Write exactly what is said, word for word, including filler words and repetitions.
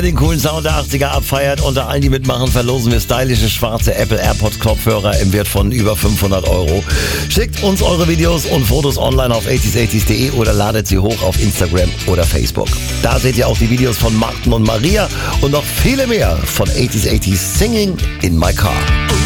Den coolen Sound der achtziger abfeiert. Unter allen, die mitmachen, verlosen wir stylische schwarze Apple AirPods Kopfhörer im Wert von über fünfhundert Euro. Schickt uns eure Videos und Fotos online auf achtziger achtzig punkt de oder ladet sie hoch auf Instagram oder Facebook. Da seht ihr auch die Videos von Martin und Maria und noch viele mehr von achtziger achtzig Singing in My Car.